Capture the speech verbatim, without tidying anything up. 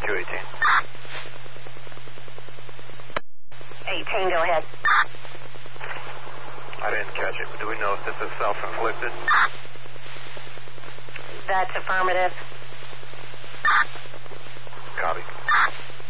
two eighteen. eighteen, go ahead. I didn't catch it, but do we know if this is self-inflicted? That's affirmative. Copy.